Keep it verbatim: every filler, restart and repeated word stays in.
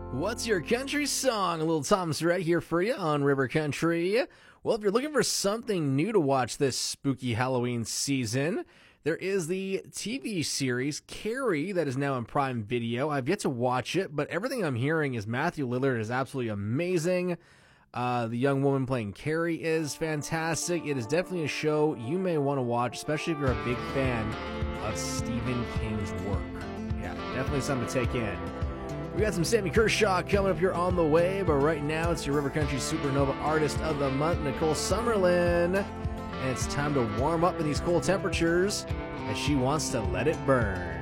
What's your country song? A little Tom Surratt here for you on River Country. Well, if you're looking for something new to watch this spooky Halloween season, there is the T V series Carrie that is now in Prime Video. I've yet to watch it, but everything I'm hearing is Matthew Lillard is absolutely amazing. Uh, the young woman playing Carrie is fantastic. It is definitely a show you may want to watch, especially if you're a big fan of Stephen King's work. Yeah, definitely something to take in. We got some Sammy Kershaw coming up here on the way, but right now it's your River Country Supernova Artist of the Month, Nicole Summerlin. And it's time to warm up in these cold temperatures as she wants to let it burn.